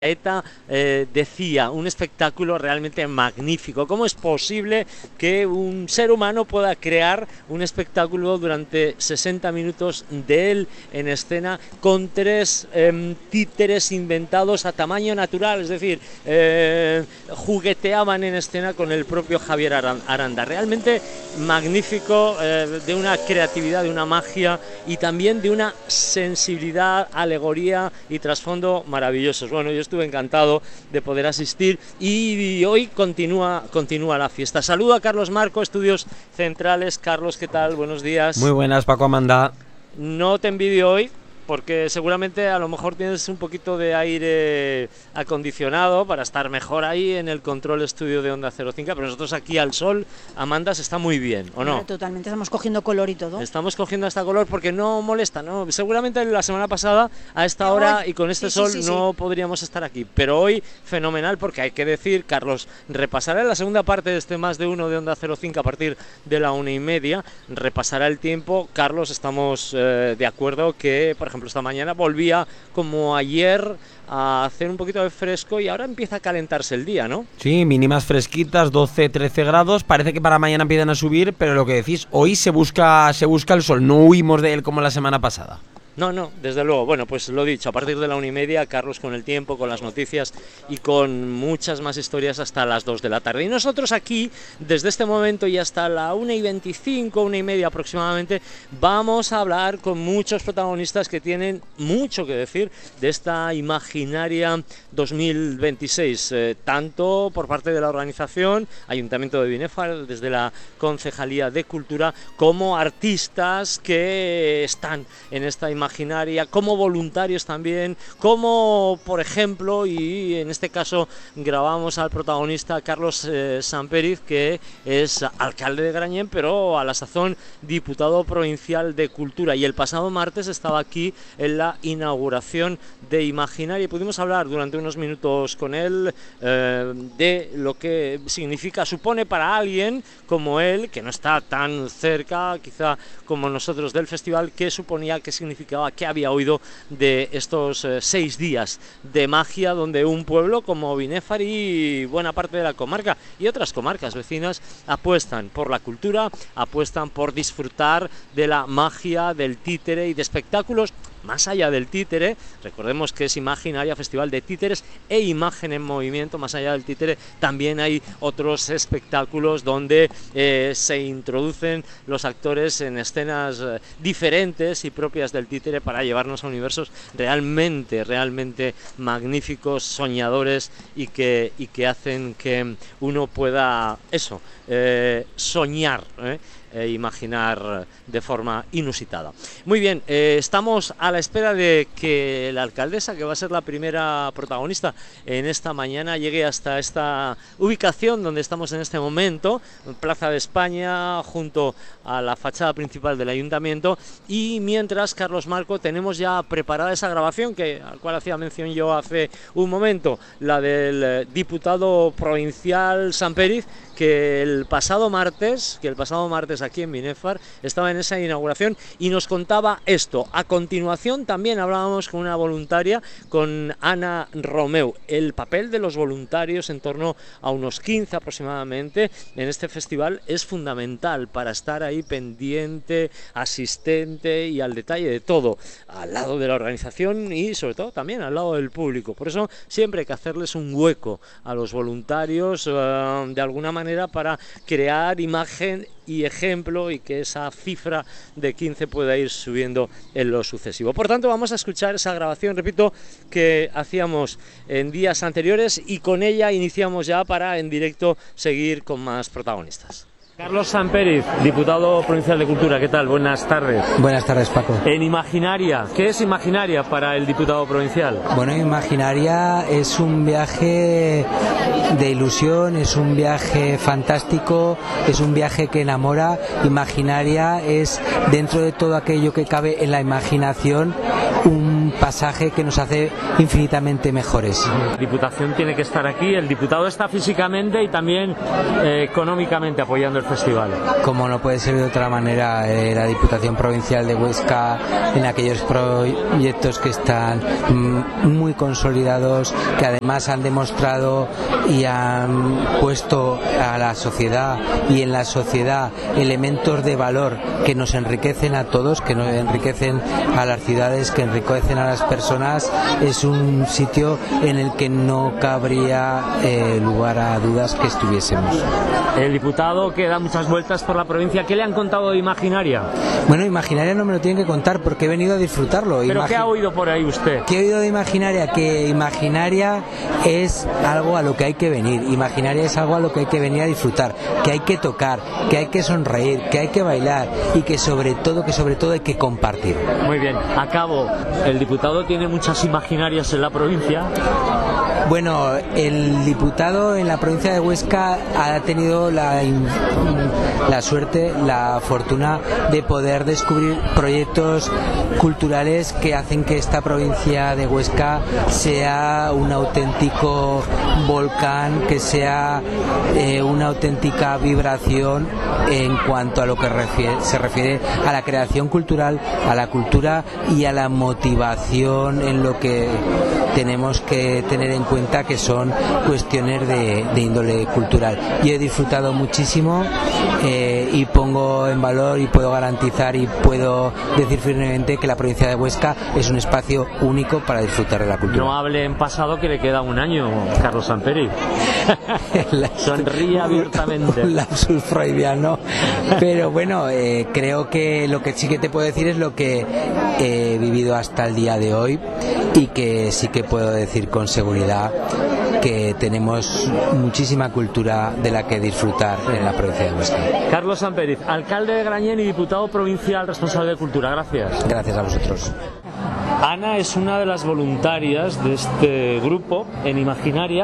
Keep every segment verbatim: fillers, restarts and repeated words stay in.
ETA eh, decía, un espectáculo realmente magnífico. ¿Cómo es posible que un ser humano pueda crear un espectáculo durante sesenta minutos de él en escena con tres eh, títeres inventados a tamaño natural? Es decir, eh, jugueteaban en escena con el propio Javier Aranda. Realmente magnífico, eh, de una creatividad, de una magia y también de una sensibilidad, alegoría y trasfondo maravillosos. Bueno, yo estuve encantado de poder asistir y hoy continúa, continúa la fiesta. Saludo a Carlos Marco, Estudios Centrales. Carlos, ¿qué tal? Buenos días. Muy buenas, Paco Amanda. No te envidio hoy, porque seguramente a lo mejor tienes un poquito de aire acondicionado para estar mejor ahí en el control estudio de Onda cero cinco, pero nosotros aquí al sol, Amanda, se está muy bien, ¿o no? Totalmente, estamos cogiendo color y todo. Estamos cogiendo hasta color porque no molesta, ¿no? Seguramente la semana pasada a esta hora y con este sí, sol sí, sí, no sí. podríamos estar aquí, pero hoy fenomenal, porque hay que decir, Carlos, repasará la segunda parte de este Más de Uno de Onda cero cinco a partir de la una y media, repasará el tiempo. Carlos, estamos eh, de acuerdo que, por ejemplo, esta mañana volvía como ayer a hacer un poquito de fresco y ahora empieza a calentarse el día, ¿no? Sí, mínimas fresquitas, doce, trece grados, parece que para mañana empiezan a subir, pero lo que decís, hoy se busca, se busca el sol, no huimos de él como la semana pasada. No, no, desde luego. Bueno, pues lo dicho, a partir de la una y media, Carlos con el tiempo, con las noticias y con muchas más historias hasta las dos de la tarde. Y nosotros aquí, desde este momento y hasta la una y veinticinco, una y media aproximadamente, vamos a hablar con muchos protagonistas que tienen mucho que decir de esta imaginaria dos mil veintiséis, eh, tanto por parte de la organización, Ayuntamiento de Binefar, desde la Concejalía de Cultura, como artistas que están en esta imaginaria imaginaria, como voluntarios también, como por ejemplo, y en este caso grabamos al protagonista Carlos eh, Samperiz, que es alcalde de Grañén, pero a la sazón diputado provincial de Cultura, y el pasado martes estaba aquí en la inauguración de Imaginaria y pudimos hablar durante unos minutos con él eh, de lo que significa, supone para alguien como él, que no está tan cerca quizá como nosotros del festival, qué suponía, qué significa, que había oído de estos eh, seis días de magia donde un pueblo como Binefar y buena parte de la comarca y otras comarcas vecinas apuestan por la cultura, apuestan por disfrutar de la magia, del títere y de espectáculos más allá del títere. Recordemos que es Imaginaria, festival de títeres e imagen en movimiento. Más allá del títere también hay otros espectáculos donde eh, se introducen los actores en escenas eh, diferentes y propias del títere para llevarnos a universos realmente, realmente magníficos, soñadores y que, y que hacen que uno pueda eso, eh, soñar, ¿eh? E imaginar de forma inusitada. Muy bien, eh, estamos a la espera de que la alcaldesa, que va a ser la primera protagonista en esta mañana, llegue hasta esta ubicación donde estamos en este momento, Plaza de España, junto a la fachada principal del ayuntamiento, y mientras, Carlos Marco, tenemos ya preparada esa grabación que, al cual hacía mención yo hace un momento, la del diputado provincial Samperiz, que el pasado martes, que el pasado martes aquí en Binefar estaba en esa inauguración y nos contaba esto. A continuación también hablábamos con una voluntaria, con Ana Romeu. El papel de los voluntarios, en torno a unos quince aproximadamente, en este festival es fundamental para estar ahí pendiente, asistente y al detalle de todo, al lado de la organización y sobre todo también al lado del público. Por eso siempre hay que hacerles un hueco a los voluntarios, uh, de alguna manera, para crear imagen y ejemplo y que esa cifra de quince pueda ir subiendo en lo sucesivo. Por tanto, vamos a escuchar esa grabación, repito, que hacíamos en días anteriores y con ella iniciamos ya para en directo seguir con más protagonistas. Carlos Samperiz, diputado provincial de Cultura, ¿qué tal? Buenas tardes. Buenas tardes, Paco. En Imaginaria, ¿qué es Imaginaria para el diputado provincial? Bueno, Imaginaria es un viaje de ilusión, es un viaje fantástico, es un viaje que enamora. Imaginaria es, dentro de todo aquello que cabe en la imaginación, un pasaje que nos hace infinitamente mejores. La Diputación tiene que estar aquí, el diputado está físicamente y también eh, económicamente apoyando el festival. Como no puede ser de otra manera, eh, la Diputación Provincial de Huesca, en aquellos proyectos que están mm, muy consolidados, que además han demostrado y han puesto a la sociedad y en la sociedad elementos de valor que nos enriquecen a todos, que nos enriquecen a las ciudades, que enriquecen a las personas, es un sitio en el que no cabría eh, lugar a dudas que estuviésemos. El diputado que da muchas vueltas por la provincia, ¿qué le han contado de Imaginaria? Bueno, Imaginaria no me lo tienen que contar porque he venido a disfrutarlo. ¿Pero Imagi- qué ha oído por ahí usted? ¿Qué he oído de Imaginaria? Que Imaginaria es algo a lo que hay que venir. Imaginaria es algo a lo que hay que venir a disfrutar, que hay que tocar, que hay que sonreír, que hay que bailar y que sobre todo, que sobre todo hay que compartir. Muy bien, acabo. El diputado tiene muchas imaginarias en la provincia. Bueno, el diputado en la provincia de Huesca ha tenido la, la suerte, la fortuna de poder descubrir proyectos culturales que hacen que esta provincia de Huesca sea un auténtico volcán, que sea eh, una auténtica vibración en cuanto a lo que refiere, se refiere a la creación cultural, a la cultura y a la motivación en lo que tenemos que tener en cuenta, que son cuestiones de, de índole cultural. Yo he disfrutado muchísimo eh, y pongo en valor y puedo garantizar y puedo decir firmemente que la provincia de Huesca es un espacio único para disfrutar de la cultura. No hable en pasado, que le queda un año, Carlos Samperi. Sonríe abiertamente. Un lapsus freudiano. Pero bueno, eh, creo que lo que sí que te puedo decir es lo que he vivido hasta el día de hoy y que sí que puedo decir con seguridad que tenemos muchísima cultura de la que disfrutar en la provincia de Huesca. Carlos Samperi, alcalde de Grañén y diputado provincial responsable de cultura. Gracias. Gracias a vosotros. Ana es una de las voluntarias de este grupo en Imaginaria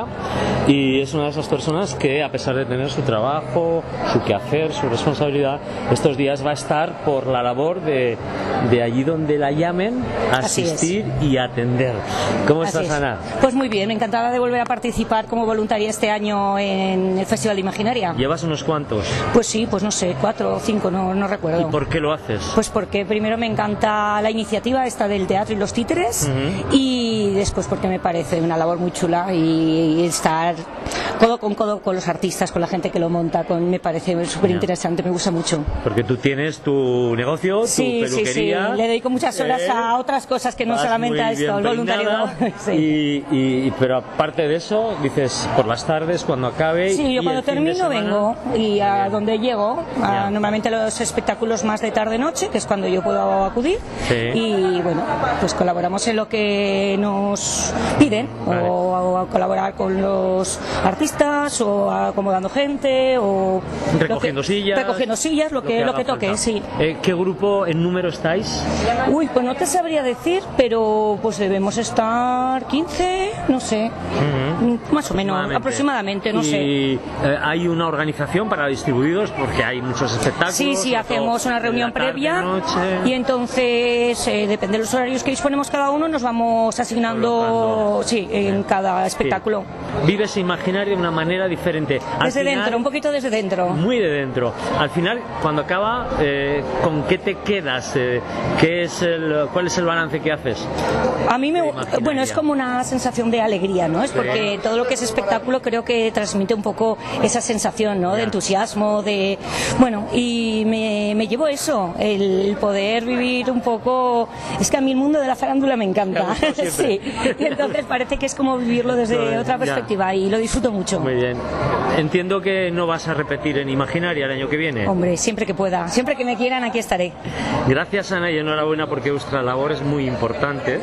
y es una de esas personas que, a pesar de tener su trabajo, su quehacer, su responsabilidad, estos días va a estar por la labor de, de allí donde la llamen, asistir y atender. ¿Cómo Así estás, es. Ana? Pues muy bien, encantada de volver a participar como voluntaria este año en el Festival de Imaginaria. ¿Llevas unos cuantos? Pues sí, pues no sé, cuatro o cinco, no, no recuerdo. ¿Y por qué lo haces? Pues porque primero me encanta la iniciativa esta del teatro y los títeres, uh-huh. y después porque me parece una labor muy chula y, y estar codo con codo con los artistas, con la gente que lo monta, con, me parece súper interesante, me gusta mucho. Porque tú tienes tu negocio, tu sí, peluquería. Sí, sí, le dedico muchas horas eh, a otras cosas que no solamente a esto, al voluntariado. Sí. Y, y, pero aparte de eso, dices, por las tardes, cuando acabe. Sí, yo y cuando termino vengo y a donde llego, a, normalmente los espectáculos más de tarde-noche, que es cuando yo puedo acudir, sí. Y bueno, pues colaboramos en lo que nos piden, vale. o, o a colaborar con los artistas, o acomodando gente, o recogiendo que, sillas, recogiendo sillas, lo, lo que, que lo que toque, falta. Sí. Eh, ¿Qué grupo en número estáis? Uy, pues no te sabría decir, pero pues debemos estar quince, no sé, uh-huh. más o menos, aproximadamente, no y, sé. ¿Y eh, hay una organización para distribuidos? Porque hay muchos espectáculos. Sí, sí, hacemos una reunión tarde, previa noche. Y entonces, eh, depende de los horarios que disponemos cada uno, nos vamos asignando, sí, en cada espectáculo. Sí. Vives Imaginaria de una manera diferente. Al desde final, dentro, un poquito desde dentro. Muy de dentro. Al final, cuando acaba, eh, ¿con qué te quedas? Eh, ¿qué es el, ¿Cuál es el balance que haces? A mí me, bueno, es como una sensación de alegría, ¿no? Es sí. Porque todo lo que es espectáculo creo que transmite un poco esa sensación, ¿no? De entusiasmo, de, bueno, y me, me llevo eso, el poder vivir un poco. Es que a mí el mundo de la farándula me encanta, sí. Y entonces parece que es como vivirlo desde no, otra perspectiva ya. Y lo disfruto mucho. Muy bien. Entiendo que no vas a repetir en Imaginaria el año que viene. Hombre, siempre que pueda, siempre que me quieran, aquí estaré. Gracias, Ana, y enhorabuena porque vuestra labor es muy importante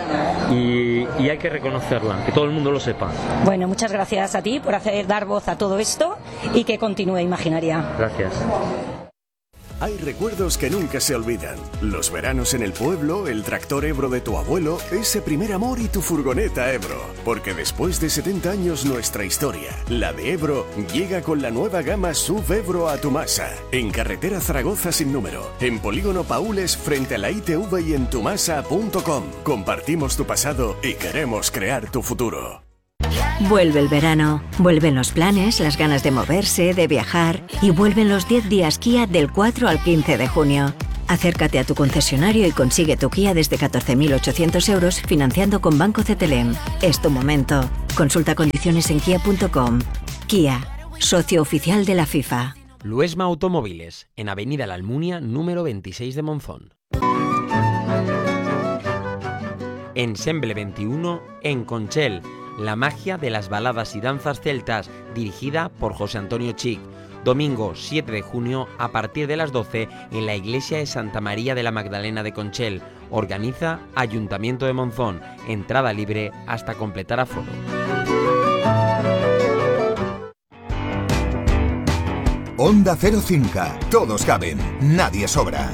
y, y hay que reconocerla, que todo el mundo lo sepa. Bueno, muchas gracias a ti por hacer dar voz a todo esto y que continúe Imaginaria. Gracias. Hay recuerdos que nunca se olvidan. Los veranos en el pueblo, el tractor Ebro de tu abuelo, ese primer amor y tu furgoneta Ebro. Porque después de setenta años nuestra historia, la de Ebro, llega con la nueva gama S U V Ebro a Tumasa. En carretera Zaragoza sin número. En Polígono Paules frente a la I T V y en tumasa punto com. Compartimos tu pasado y queremos crear tu futuro. Vuelve el verano, vuelven los planes, las ganas de moverse, de viajar y vuelven los diez días Kia del cuatro al quince de junio. Acércate a tu concesionario y consigue tu Kia desde catorce mil ochocientos euros financiando con Banco Cetelem. Es tu momento. Consulta condiciones en kia punto com. Kia, socio oficial de la FIFA. Luesma Automóviles, en Avenida La Almunia, número veintiséis de Monzón. Ensemble veintiuno, en Conchel. La magia de las baladas y danzas celtas, dirigida por José Antonio Chic. Domingo siete de junio a partir de las doce en la iglesia de Santa María de la Magdalena de Conchel. Organiza Ayuntamiento de Monzón. Entrada libre hasta completar aforo. Onda Cero cinco. Todos caben, nadie sobra.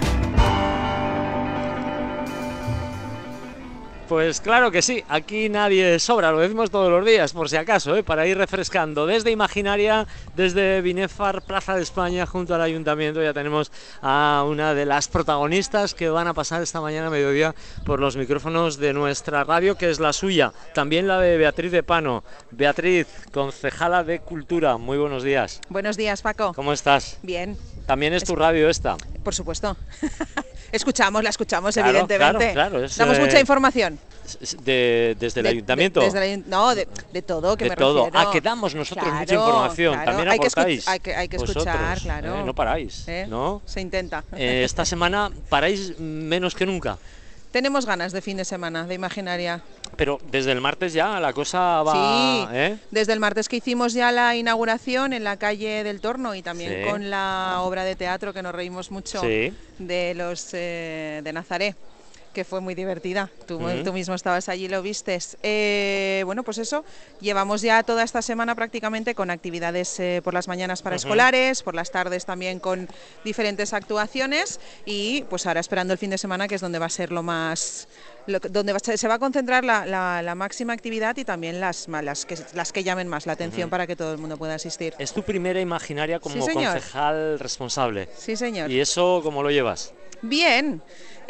Pues claro que sí, aquí nadie sobra, lo decimos todos los días, por si acaso, ¿eh? Para ir refrescando. Desde Imaginaria, desde Binefar, Plaza de España, junto al Ayuntamiento, ya tenemos a una de las protagonistas que van a pasar esta mañana a mediodía por los micrófonos de nuestra radio, que es la suya, también la de Beatriz de Pano. Beatriz, concejala de Cultura, muy buenos días. Buenos días, Paco. ¿Cómo estás? Bien. ¿También es tu radio esta? Por supuesto. Escuchamos, la escuchamos, claro, evidentemente. Claro, claro, es, Damos eh, mucha información. De, desde el de, ayuntamiento. De, desde el, no, de, de todo, que de me todo. refiero. Ah, que damos nosotros claro, mucha información. Claro. También hay aportáis. Que hay que, hay que escuchar, vosotros, claro. Eh, no paráis, ¿Eh? ¿no? Se intenta. Eh, esta semana paráis menos que nunca. Tenemos ganas de fin de semana, de Imaginaria. Pero desde el martes ya la cosa va... Sí, ¿eh? Desde el martes que hicimos ya la inauguración en la calle del Torno y también sí. con la obra de teatro que nos reímos mucho sí. de los eh, de Nazaret, que fue muy divertida. Tú, uh-huh. tú mismo estabas allí y lo vistes. Eh, bueno, pues eso, llevamos ya toda esta semana prácticamente con actividades eh, por las mañanas para uh-huh. escolares, por las tardes también con diferentes actuaciones y pues ahora esperando el fin de semana, que es donde va a ser lo más... Lo, donde va, se va a concentrar la, la, la máxima actividad y también las, las, que, las que llamen más la atención uh-huh. para que todo el mundo pueda asistir. Es tu primera Imaginaria como sí, concejal responsable. Sí, señor. ¿Y eso cómo lo llevas? Bien.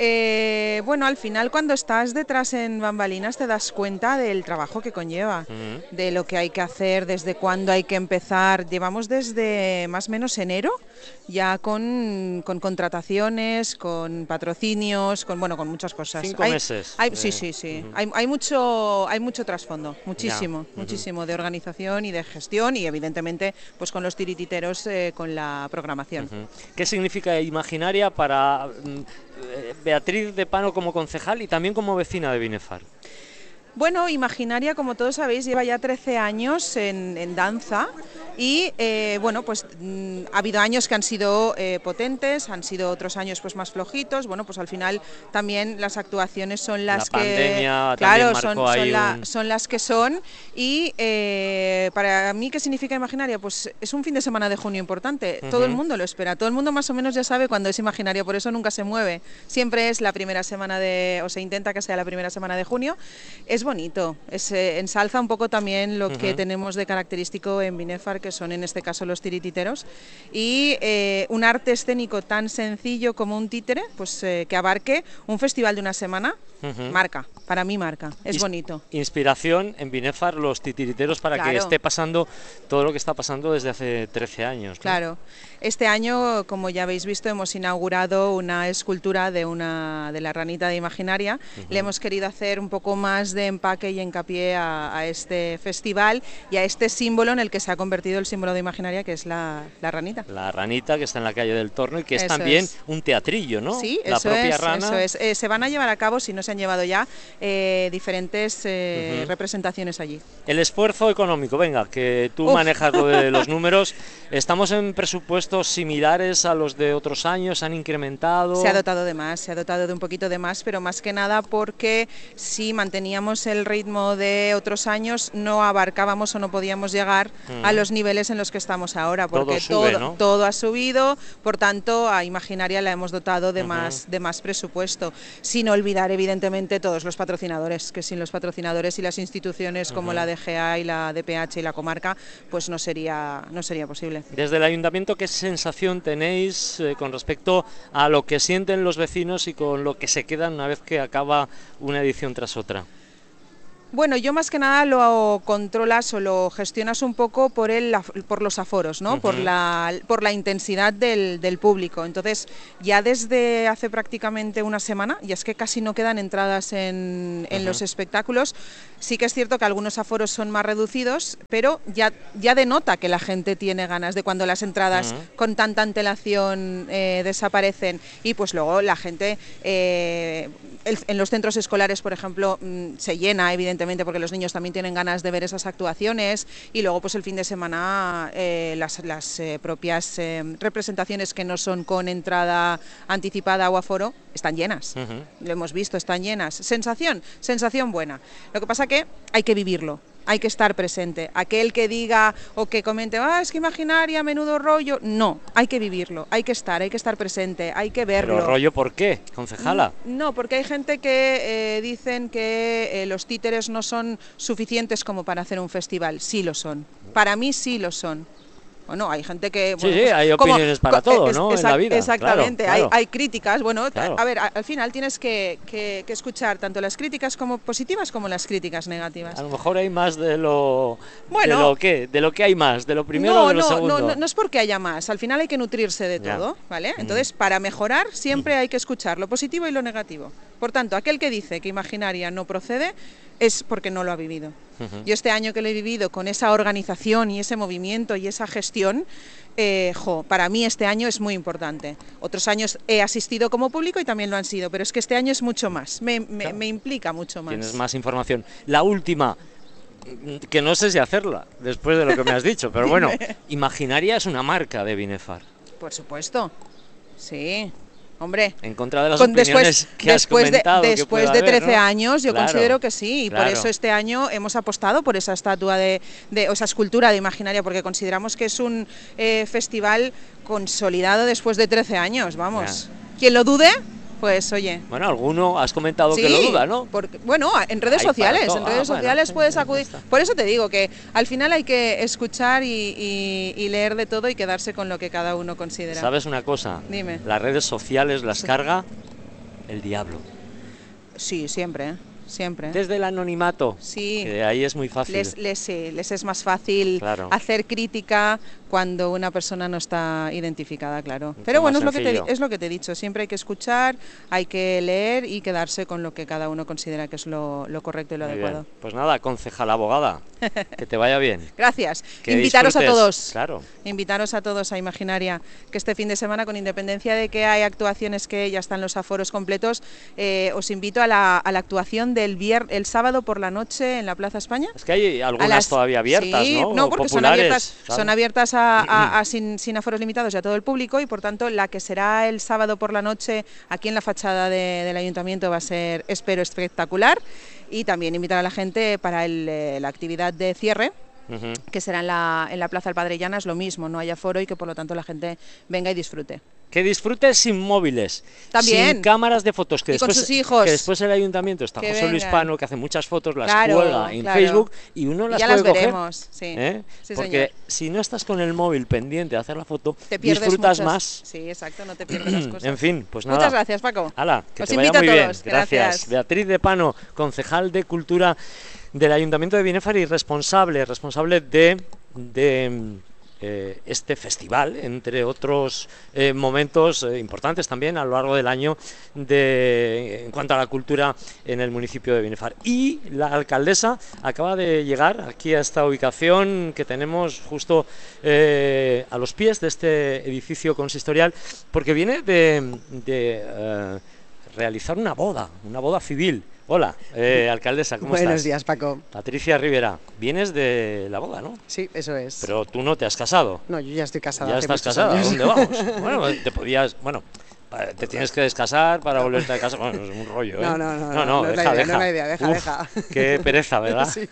Eh, bueno, al final cuando estás detrás en bambalinas te das cuenta del trabajo que conlleva, uh-huh. de lo que hay que hacer, desde cuándo hay que empezar. Llevamos desde más o menos enero ya con, con contrataciones, con patrocinios, con bueno, con muchas cosas. Cinco hay, meses. Hay, eh. Sí, sí, sí. Uh-huh. Hay, hay mucho, hay mucho trasfondo, muchísimo, uh-huh. muchísimo de organización y de gestión y evidentemente pues con los tirititeros eh, con la programación. Uh-huh. ¿Qué significa Imaginaria para eh, Beatriz de Pano como concejal y también como vecina de Binefar? Bueno, Imaginaria, como todos sabéis, lleva ya trece años en, en danza y eh, bueno, pues mm, ha habido años que han sido eh, potentes, han sido otros años pues más flojitos. Bueno, pues al final también las actuaciones son las la que pandemia claro son, son, la, un... son las que son y eh, para mí, ¿qué significa Imaginaria? Pues es un fin de semana de junio importante. Uh-huh. Todo el mundo lo espera, todo el mundo más o menos ya sabe cuándo es Imaginaria, por eso nunca se mueve. Siempre es la primera semana de, o se intenta que sea la primera semana de junio. Es bonito, es, eh, ensalza un poco también lo uh-huh. que tenemos de característico en Binefar, que son en este caso los tirititeros, y eh, un arte escénico tan sencillo como un títere, pues eh, que abarque un festival de una semana, uh-huh. marca, para mí marca, es Is- bonito. Inspiración en Binefar, los titiriteros, para claro. que esté pasando todo lo que está pasando desde hace trece años, ¿no? Claro. Este año, como ya habéis visto, hemos inaugurado una escultura de una de la ranita de Imaginaria. Uh-huh. Le hemos querido hacer un poco más de empaque y hincapié a, a este festival y a este símbolo en el que se ha convertido el símbolo de Imaginaria, que es la, la ranita. La ranita, que está en la calle del Torno y que es eso también es. un teatrillo, ¿no? Sí, la eso propia es, rana. Eso es. Eh, se van a llevar a cabo, si no se han llevado ya, eh, diferentes eh, uh-huh. representaciones allí. El esfuerzo económico, venga, que tú Uf. manejas lo de los números. ¿Estamos en presupuestos similares a los de otros años? ¿Han incrementado? Se ha dotado de más, se ha dotado de un poquito de más, pero más que nada porque si manteníamos el ritmo de otros años no abarcábamos o no podíamos llegar mm. a los niveles en los que estamos ahora, porque todo, sube, todo, ¿no? todo ha subido, por tanto a Imaginaria la hemos dotado de, uh-huh. más, de más presupuesto, sin olvidar evidentemente todos los patrocinadores, que sin los patrocinadores y las instituciones uh-huh. como la D G A y la D P H y la comarca, pues no sería, no sería posible. Desde el ayuntamiento, ¿qué sensación tenéis eh, con respecto a lo que sienten los vecinos y con lo que se quedan una vez que acaba una edición tras otra? Bueno, yo más que nada lo controlas o lo gestionas un poco por el por los aforos, ¿no? Uh-huh. Por la por la intensidad del, del público. Entonces, ya desde hace prácticamente una semana, y es que casi no quedan entradas en, en uh-huh. los espectáculos. Sí que es cierto que algunos aforos son más reducidos, pero ya, ya denota que la gente tiene ganas de cuando las entradas uh-huh. con tanta antelación eh, desaparecen. Y pues luego la gente eh, el, en los centros escolares, por ejemplo, mmm, se llena, evidentemente, porque los niños también tienen ganas de ver esas actuaciones, y luego pues el fin de semana eh, las, las eh, propias eh, representaciones que no son con entrada anticipada o aforo están llenas. Uh-huh. Lo hemos visto, están llenas. Sensación, sensación buena. Lo que pasa que hay que vivirlo. Hay que estar presente. Aquel que diga o que comente, ah, es que Imaginaria, menudo rollo, no, hay que vivirlo, hay que estar, hay que estar presente, hay que verlo. ¿Pero rollo por qué, concejala? No, porque hay gente que eh, dicen que eh, los títeres no son suficientes como para hacer un festival. Sí lo son. Para mí sí lo son. Bueno, hay gente que... Sí, bueno, sí, pues, hay opiniones como, para todo, es, ¿no? Exact, en la vida. Exactamente, claro, claro. Hay, hay críticas. Bueno, claro. a ver, a, al final tienes que, que, que escuchar tanto las críticas como positivas como las críticas negativas. A lo mejor hay más de lo... Bueno, ¿De lo qué? ¿De lo que hay más? ¿De lo primero no, o de lo no, segundo? No, no, no es porque haya más. Al final hay que nutrirse de ya. todo, ¿vale? Entonces, para mejorar siempre hay que escuchar lo positivo y lo negativo. Por tanto, aquel que dice que Imaginaria no procede es porque no lo ha vivido. Uh-huh. Yo este año que lo he vivido con esa organización y ese movimiento y esa gestión, eh, jo, para mí este año es muy importante. Otros años he asistido como público y también lo han sido, pero es que este año es mucho más, me, me, claro. me implica mucho más. Tienes más información. La última, que no sé si hacerla después de lo que me has dicho, pero bueno, Imaginaria es una marca de Binefar. Por supuesto, sí. Hombre, en contra de las con, opiniones después, que has después comentado. de, después que de haber, trece ¿no? años yo claro, considero que sí, y claro. por eso este año hemos apostado por esa estatua de, de o esa escultura de Imaginaria, porque consideramos que es un eh, festival consolidado después de trece años, vamos. Ya. Quien lo dude, pues oye. Bueno, alguno has comentado sí, que lo duda, ¿no? Porque, bueno, en redes hay sociales, en redes ah, sociales bueno, puedes sí, acudir. Por eso te digo que al final hay que escuchar y, y, y leer de todo y quedarse con lo que cada uno considera. ¿Sabes una cosa? Dime. Las redes sociales las carga el diablo. Sí, siempre, ¿eh? Siempre. Desde el anonimato, sí. que ahí es muy fácil. Les, les, sí, les es más fácil claro. hacer crítica cuando una persona no está identificada, claro. Pero bueno, es lo, que te, es lo que te he dicho, siempre hay que escuchar, hay que leer y quedarse con lo que cada uno considera que es lo, lo correcto y lo muy adecuado. Bien. Pues nada, concejala abogada, que te vaya bien. Gracias. Que Invitaros disfrutes. a todos. Claro. Invitaros a todos a Imaginaria, que este fin de semana, con independencia de que hay actuaciones que ya están los aforos completos, eh, os invito a la, a la actuación del vier, el sábado por la noche en la Plaza España. Es que hay algunas las, todavía abiertas, sí, ¿no? No, o porque populares, son abiertas, claro. son abiertas a, a, a sin, sin aforos limitados y a todo el público, y por tanto la que será el sábado por la noche aquí en la fachada de, del ayuntamiento va a ser, espero, espectacular, y también invitar a la gente para el, eh, la actividad de cierre, uh-huh. que será en la, en la Plaza del Padre Llanas, lo mismo, no hay aforo y que por lo tanto la gente venga y disfrute. Que disfrutes sin móviles, también, sin cámaras de fotos, que, y después, con sus hijos. que después el ayuntamiento está que José vengan. Luis Pano, que hace muchas fotos, las claro, cuelga en claro. Facebook y uno las y ya puede las coger, veremos, sí. ¿eh? Sí, porque señor. si no estás con el móvil pendiente de hacer la foto, te pierdes disfrutas muchas, más. Sí, exacto, no te pierdes las cosas. En fin, pues nada. Muchas gracias, Paco. Hala, que Os te invito vaya muy a bien. todos. Gracias. Gracias. Beatriz de Pano, concejal de Cultura del Ayuntamiento de Binefar y responsable, responsable de... de Eh, este festival, entre otros eh, momentos eh, importantes también a lo largo del año de, en cuanto a la cultura en el municipio de Binefar. Y la alcaldesa acaba de llegar aquí a esta ubicación que tenemos justo eh, a los pies de este edificio consistorial, porque viene de, de eh, realizar una boda, una boda civil. Hola, eh, alcaldesa, ¿cómo Buenos estás? días, Paco. Patricia Rivera, vienes de la boda, ¿no? Sí, eso es. Pero tú no te has casado. No, yo ya estoy casada. Ya hace estás muchos casada, años. ¿a dónde vamos? Bueno, te podías, bueno, te tienes que descasar para volverte a casa, bueno, es un rollo, ¿eh? No, no, no, no, no, no es deja, la idea, deja. no es la idea, deja, Uf, deja. Qué pereza, ¿verdad? Sí.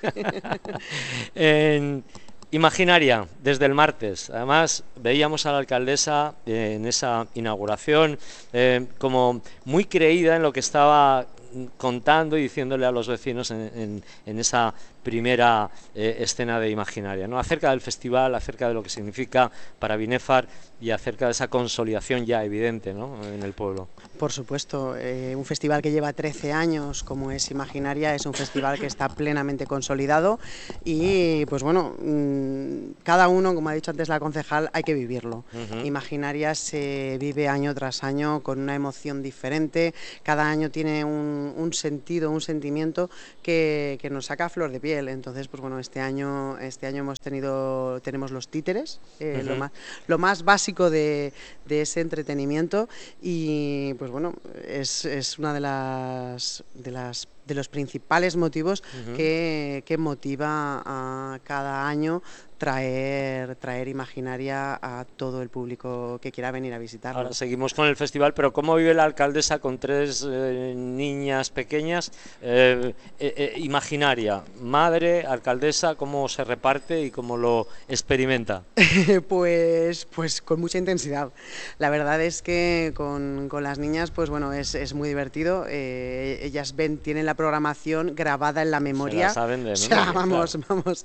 En Imaginaria, desde el martes, además veíamos a la alcaldesa eh, en esa inauguración eh, como muy creída en lo que estaba contando y diciéndole a los vecinos en, en, en esa primera eh, escena de Imaginaria, ¿no? Acerca del festival, acerca de lo que significa para Binefar y acerca de esa consolidación ya evidente, ¿no?, en el pueblo. Por supuesto, eh, un festival que lleva trece años como es Imaginaria es un festival que está plenamente consolidado y pues bueno, mmm, cada uno, como ha dicho antes la concejal, hay que vivirlo. Uh-huh. Imaginaria se vive año tras año con una emoción diferente, cada año tiene un, un sentido, un sentimiento que, que nos saca a flor de piel. Entonces, pues bueno, este año, este año hemos tenido, tenemos los títeres, eh, uh-huh. lo más, lo más básico de, de ese entretenimiento y pues bueno, es, es una de las, de las de los principales motivos uh-huh. que, que motiva a cada año traer, traer Imaginaria a todo el público que quiera venir a visitarlo. Ahora seguimos con el festival, pero ¿cómo vive la alcaldesa con tres eh, niñas pequeñas? Eh, eh, eh, Imaginaria, madre, alcaldesa, ¿cómo se reparte y cómo lo experimenta? pues, pues con mucha intensidad. La verdad es que con, con las niñas, pues bueno, es, es muy divertido. Eh, ellas ven, tienen la programación grabada en la memoria. Se la saben de memoria, o sea, vamos, claro. vamos.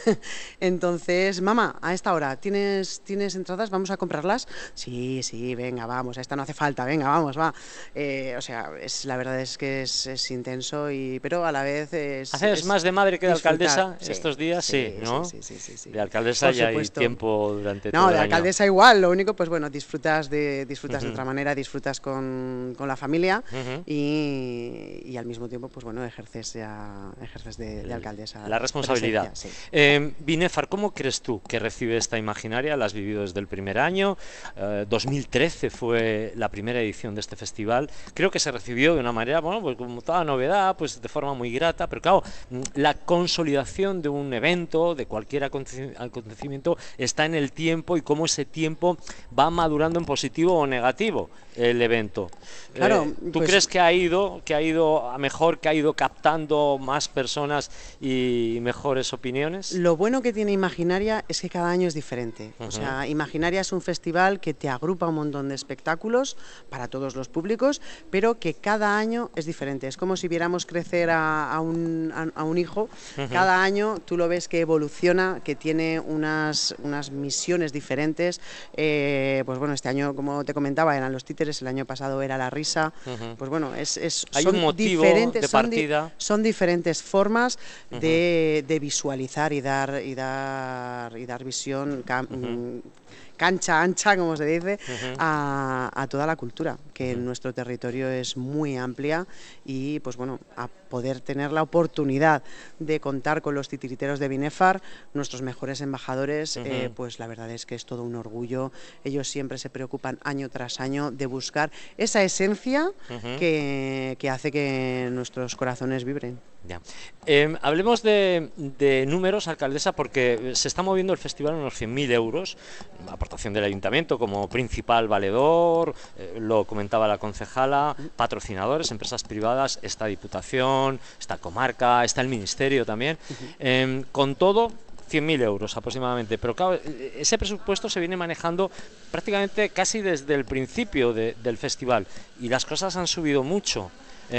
Entonces, mamá, a esta hora, ¿tienes, ¿tienes entradas? ¿Vamos a comprarlas? Sí, sí, venga, vamos, a esta no hace falta, venga, vamos, va. Eh, o sea, es, la verdad es que es, es intenso, y pero a la vez es... ¿Haces es más de madre que de disfrutar. alcaldesa Sí, estos días? Sí, sí, ¿no? Sí, sí, sí, sí. De alcaldesa Por ya hay supuesto. tiempo durante No, todo de el alcaldesa año. igual, lo único, pues bueno, disfrutas de disfrutas Uh-huh. de otra manera, disfrutas con, con la familia Uh-huh. y, y al mismo tiempo, pues bueno, ejerces ya ejerces de, de alcaldesa. La responsabilidad. Presencia, sí. Eh, Binefar, ¿cómo crees tú que recibe esta Imaginaria? La has vivido desde el primer año, eh, dos mil trece fue la primera edición de este festival, creo que se recibió de una manera, bueno, pues como toda novedad, pues de forma muy grata, pero claro, la consolidación de un evento, de cualquier acontecimiento, está en el tiempo y cómo ese tiempo va madurando en positivo o negativo el evento. Claro, eh, ¿Tú pues, crees que ha ido, que ha ido a mejor, que ha ido captando más personas y mejores opiniones? Lo bueno que tiene Imaginaria es que cada año es diferente. Uh-huh. O sea, Imaginaria es un festival que te agrupa un montón de espectáculos para todos los públicos, pero que cada año es diferente. Es como si viéramos crecer a, a, un, a, a un hijo. Uh-huh. Cada año tú lo ves que evoluciona, que tiene unas, unas misiones diferentes. Eh, pues bueno, este año, como te comentaba, eran los títeres, el año pasado era la risa. Uh-huh. Pues bueno, es, es, hay son un motivo diferentes, de partida. Son, di, son diferentes formas uh-huh. de, de visualizar y dar y dar y dar visión. Cam, uh-huh. cancha ancha, como se dice, uh-huh. a, a toda la cultura, que uh-huh. en nuestro territorio es muy amplia, y pues bueno, a poder tener la oportunidad de contar con los titiriteros de Binefar, nuestros mejores embajadores, uh-huh. eh, pues la verdad es que es todo un orgullo. Ellos siempre se preocupan año tras año de buscar esa esencia uh-huh. que, que hace que nuestros corazones vibren. Ya. Eh, hablemos de, de números, alcaldesa, porque se está moviendo el festival en unos cien mil euros, aportación del ayuntamiento como principal valedor, eh, lo comentaba la concejala, patrocinadores, empresas privadas, esta diputación, esta comarca, está el ministerio también, uh-huh. eh, con todo cien mil euros aproximadamente, pero claro, ese presupuesto se viene manejando prácticamente casi desde el principio de, del festival, y las cosas han subido mucho.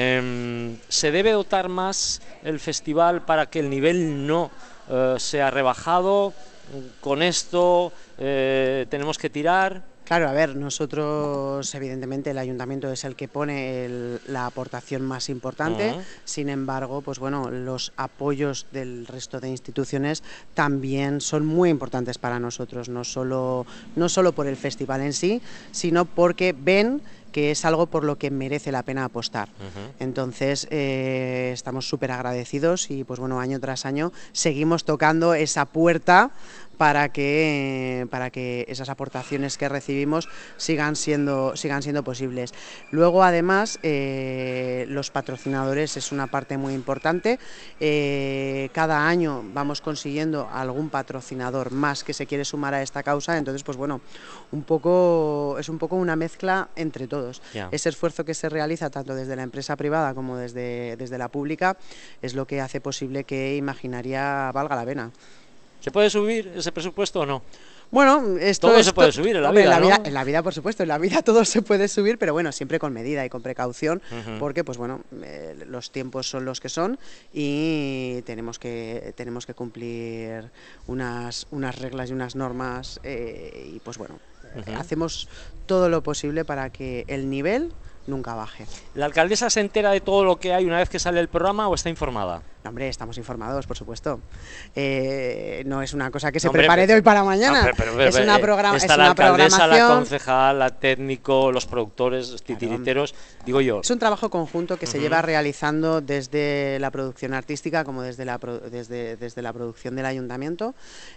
Eh, ¿Se debe dotar más el festival para que el nivel no eh, sea rebajado? ¿Con esto eh, tenemos que tirar? Claro, a ver, nosotros evidentemente el ayuntamiento es el que pone el, la aportación más importante, uh-huh. sin embargo, pues bueno, los apoyos del resto de instituciones también son muy importantes para nosotros, no solo, no solo por el festival en sí, sino porque ven que es algo por lo que merece la pena apostar. Uh-huh. Entonces, eh, estamos súper agradecidos y, pues bueno, año tras año seguimos tocando esa puerta para que, para que esas aportaciones que recibimos sigan siendo, sigan siendo posibles. Luego, además, eh, los patrocinadores es una parte muy importante. Eh, cada año vamos consiguiendo algún patrocinador más que se quiere sumar a esta causa, entonces, pues bueno, un poco, es un poco una mezcla entre todos. Yeah. Ese esfuerzo que se realiza tanto desde la empresa privada como desde, desde la pública es lo que hace posible que Imaginaria valga la pena. ¿Se puede subir ese presupuesto o no? Bueno, esto todo esto, se puede subir en la hombre, vida, en la vida, ¿no? En la vida, por supuesto, en la vida todo se puede subir, pero bueno, siempre con medida y con precaución, uh-huh. porque, pues bueno, eh, los tiempos son los que son y tenemos que tenemos que cumplir unas unas reglas y unas normas eh, y, pues bueno, uh-huh. hacemos todo lo posible para que el nivel nunca baje. ¿La alcaldesa se entera de todo lo que hay una vez que sale el programa o está informada? No, hombre, estamos informados, por supuesto. Eh, no es una cosa que se no, hombre, prepare pero, de hoy para mañana. No, pero, pero, es una, programa, está es la una alcaldesa, programación. La concejal, la técnico, los productores, titiriteros, claro. digo yo. Es un trabajo conjunto que uh-huh. se lleva realizando desde la producción artística como desde la, desde, desde la producción del ayuntamiento.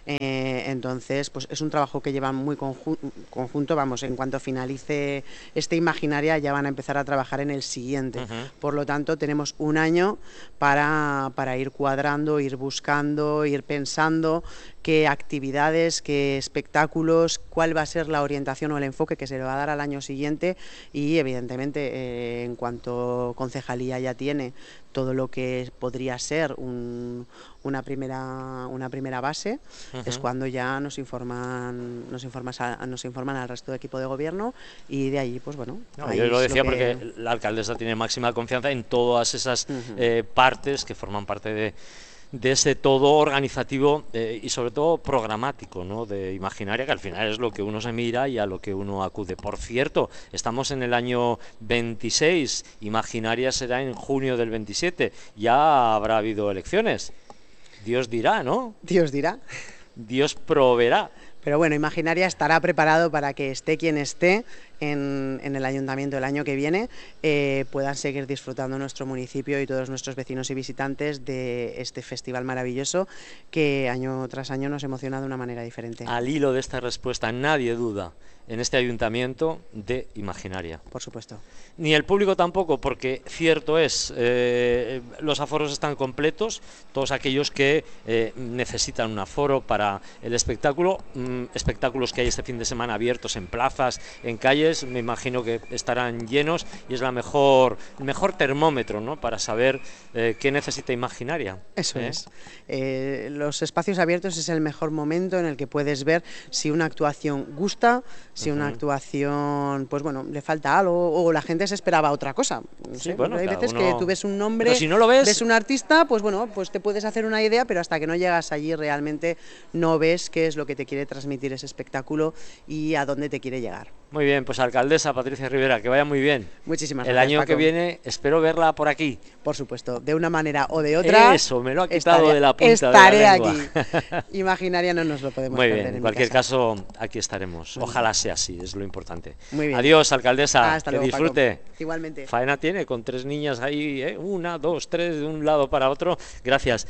Eh, entonces, pues es un trabajo que lleva muy conju- conjunto. Vamos, en cuanto finalice este Imaginaria ya van a empezar a trabajar en el siguiente. Uh-huh. Por lo tanto, tenemos un año para... para ir cuadrando, ir buscando, ir pensando qué actividades, qué espectáculos, cuál va a ser la orientación o el enfoque que se le va a dar al año siguiente y evidentemente eh, en cuanto concejalía ya tiene todo lo que podría ser un, una primera una primera base, uh-huh. es cuando ya nos informan nos informan nos informan al resto del equipo de gobierno y de allí pues bueno. No, yo lo decía lo que... porque la alcaldesa tiene máxima confianza en todas esas uh-huh. eh, partes que forman parte de de ese todo organizativo eh, y sobre todo programático, ¿no? De Imaginaria, que al final es lo que uno se mira y a lo que uno acude. Por cierto, estamos en el año veintiséis, Imaginaria será en junio del veintisiete, ya habrá habido elecciones. Dios dirá, ¿no? Dios dirá. Dios proveerá. Pero bueno, Imaginaria estará preparado para que esté quien esté en, en el ayuntamiento el año que viene, eh, puedan seguir disfrutando nuestro municipio y todos nuestros vecinos y visitantes de este festival maravilloso que año tras año nos emociona de una manera diferente. Al hilo de esta respuesta, nadie duda en este ayuntamiento de Imaginaria. Por supuesto. Ni el público tampoco, porque cierto es, eh, los aforos están completos, todos aquellos que eh, necesitan un aforo para el espectáculo, mm, espectáculos que hay este fin de semana abiertos en plazas, en calles, me imagino que estarán llenos y es la mejor, el mejor termómetro, ¿no? Para saber eh, qué necesita Imaginaria. Eso ¿eh? es. Eh, los espacios abiertos es el mejor momento en el que puedes ver si una actuación gusta, si una uh-huh. actuación, pues bueno, le falta algo o la gente se esperaba otra cosa. No sí, sé, bueno, hay veces uno... que tú ves un nombre, si no lo ves... ves un artista, pues bueno, pues te puedes hacer una idea, pero hasta que no llegas allí realmente no ves qué es lo que te quiere transmitir ese espectáculo y a dónde te quiere llegar. Muy bien, pues alcaldesa Patricia Rivera, que vaya muy bien. Muchísimas El gracias, año Paco. que viene espero verla por aquí. Por supuesto, de una manera o de otra. Eso, me lo ha quitado estaré, de la punta estaré de la lengua. aquí. Imaginaria no nos lo podemos muy perder bien, en, en cualquier casa. caso, aquí estaremos. Muy Ojalá bien. sea así, es lo importante. Muy bien. Adiós, alcaldesa. Hasta que luego, disfrute. Paco. Igualmente. Faena tiene con tres niñas ahí, ¿eh? una, dos, tres, de un lado para otro. Gracias.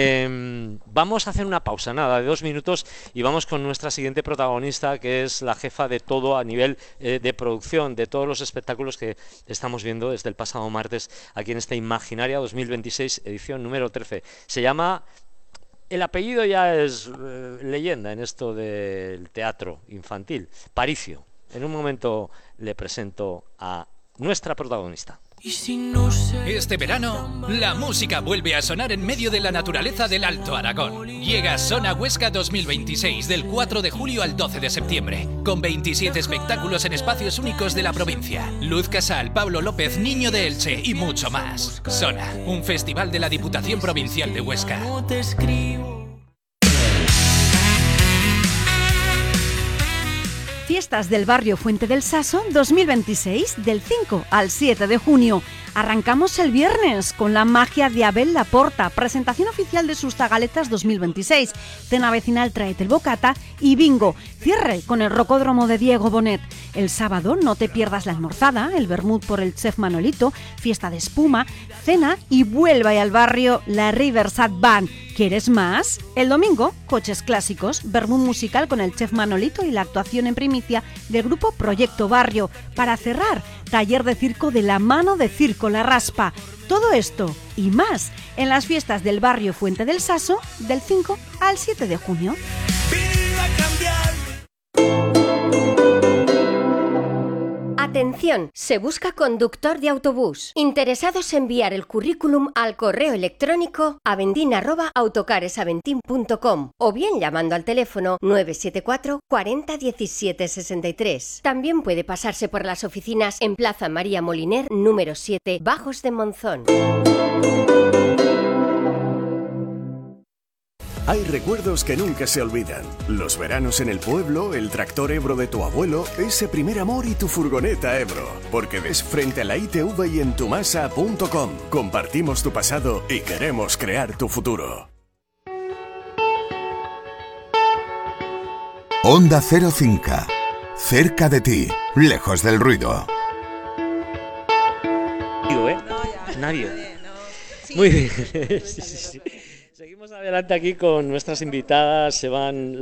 Eh, vamos a hacer una pausa, nada, de dos minutos y vamos con nuestra siguiente protagonista, que es la jefa de todo a nivel eh, de producción, de todos los espectáculos que estamos viendo desde el pasado martes aquí en esta Imaginaria dos mil veintiséis, edición número trece. Se llama... El apellido ya es eh, leyenda en esto del teatro infantil, Paricio. En un momento le presento a nuestra protagonista. Este verano, la música vuelve a sonar en medio de la naturaleza del Alto Aragón. Llega Sona Huesca dos mil veintiséis del cuatro de julio al doce de septiembre, con veintisiete espectáculos en espacios únicos de la provincia. Luz Casal, Pablo López, Niño de Elche y mucho más. Sona, un festival de la Diputación Provincial de Huesca. Fiestas del barrio Fuente del Saso dos mil veintiséis del cinco al siete de junio. Arrancamos el viernes con la magia de Abel Laporta, presentación oficial de sus Tagaletas dos mil veintiséis, cena vecinal Tráete el Bocata y bingo, cierre con el Rocódromo de Diego Bonet. El sábado no te pierdas la almorzada, el vermut por el chef Manolito, fiesta de espuma, cena y vuelva al barrio la Riverside Band. ¿Quieres más? El domingo, coches clásicos, vermú musical con el chef Manolito y la actuación en primicia del grupo Proyecto Barrio. Para cerrar, taller de circo de la mano de Circo La Raspa. Todo esto y más en las fiestas del barrio Fuente del Saso del cinco al siete de junio. Atención, se busca conductor de autobús. Interesados en enviar el currículum al correo electrónico aventin arroba autocaresaventin punto com o bien llamando al teléfono nueve siete cuatro cuarenta diecisiete sesenta y tres. También puede pasarse por las oficinas en Plaza María Moliner número siete, Bajos de Monzón. Hay recuerdos que nunca se olvidan. Los veranos en el pueblo, el tractor Ebro de tu abuelo, ese primer amor y tu furgoneta Ebro. Porque ves frente a la I T V y en tumasa punto com. Compartimos tu pasado y queremos crear tu futuro. Onda Cero Cinca. Cerca de ti, lejos del ruido. ¿eh? Nadie. Muy bien. Sí, sí, sí. Seguimos adelante aquí con nuestras invitadas, se van